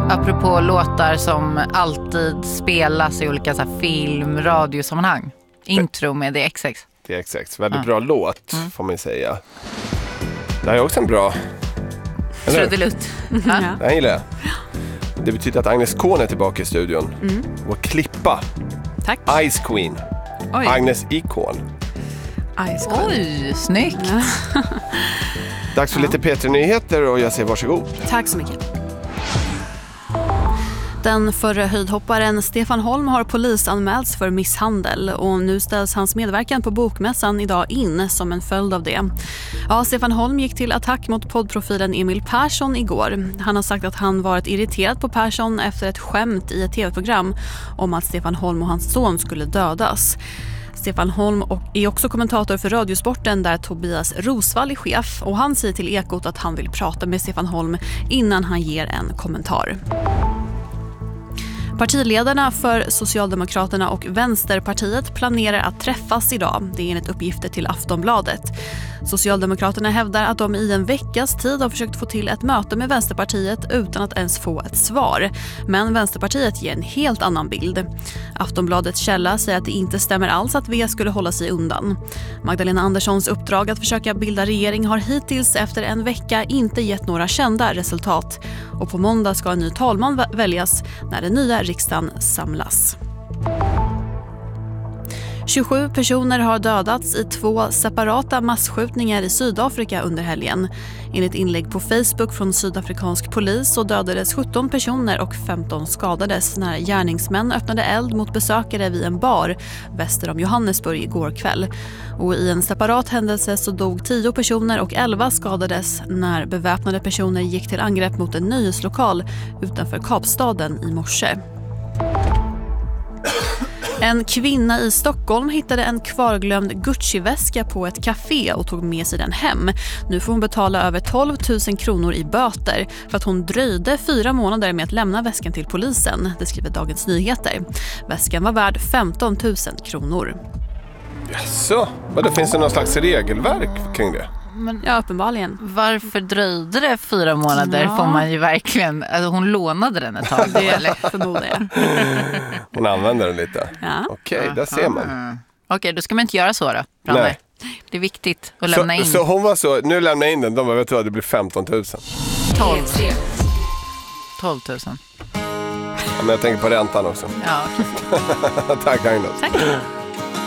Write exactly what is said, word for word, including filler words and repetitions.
Apropå låtar som alltid spelas i olika så här film, radiosammanhang. Intro med D X X. D X X, väldigt ja. bra låt mm. får man säga. Det här är också en bra... Trudelutt. Ja. Det här gillar jag. Det betyder att Agnes Kohn är tillbaka i studion. Mm. Och klippa. Tack. Ice Queen. Oj. Agnes Ikon. Ice Queen. Oj, snyggt. Ja. Dags för ja. lite P tre-nyheter och jag säger varsågod. Tack så mycket. Den förre höjdhopparen Stefan Holm har polisanmälts för misshandel och nu ställs hans medverkan på bokmässan idag in som en följd av det. Ja, Stefan Holm gick till attack mot poddprofilen Emil Persson igår. Han har sagt att han varit irriterad på Persson efter ett skämt i ett tv-program om att Stefan Holm och hans son skulle dödas. Stefan Holm är också kommentator för Radiosporten där Tobias Rosvall är chef och han säger till Ekot att han vill prata med Stefan Holm innan han ger en kommentar. Partiledarna för Socialdemokraterna och Vänsterpartiet planerar att träffas idag, det är enligt uppgifter till Aftonbladet. Socialdemokraterna hävdar att de i en veckas tid har försökt få till ett möte med Vänsterpartiet utan att ens få ett svar. Men Vänsterpartiet ger en helt annan bild. Aftonbladets källa säger att det inte stämmer alls att V skulle hålla sig undan. Magdalena Anderssons uppdrag att försöka bilda regering har hittills efter en vecka inte gett några kända resultat. Och på måndag ska en ny talman väljas när den nya riksdagen samlas. tjugosju personer har dödats i två separata massskjutningar i Sydafrika under helgen. Enligt inlägg på Facebook från sydafrikansk polis så dödades sjutton personer och femton skadades när gärningsmän öppnade eld mot besökare vid en bar väster om Johannesburg igår kväll. Och i en separat händelse så dog tio personer och elva skadades när beväpnade personer gick till angrepp mot en nöjeslokal utanför Kapstaden i morse. En kvinna i Stockholm hittade en kvarglömd Gucci-väska på ett café och tog med sig den hem. Nu får hon betala över tolv tusen kronor i böter för att hon dröjde fyra månader med att lämna väskan till polisen, det skriver Dagens Nyheter. Väskan var värd femton tusen kronor. Jaså, vad finns det någon slags regelverk kring det? Men, ja, uppenbarligen. Varför dröjde det fyra månader ja. får man ju verkligen... Alltså hon lånade den ett tag. Det är förmodar jag. Hon använder den lite. Ja. Okej, okay, där ser man. Mm. Okej, okay, då ska man inte göra så då. Nej. Det är viktigt att lämna så, in. Så hon var så... Nu lämnar jag in den. De var, vet du vad, det blir femton tusen. tolv. tolv tusen. Ja, men jag tänker på räntan också. Ja. Tack, Agnes. Tack.